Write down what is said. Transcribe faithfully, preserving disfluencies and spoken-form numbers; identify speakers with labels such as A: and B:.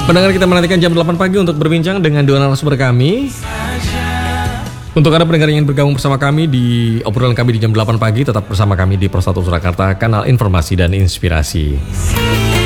A: Pendengar, kita menantikan jam delapan pagi untuk berbincang dengan dua narasumber kami. Untuk Anda pendengar yang ingin bergabung bersama kami di obrolan kami di jam delapan pagi, tetap bersama kami di Pro satu Surakarta, kanal informasi dan inspirasi.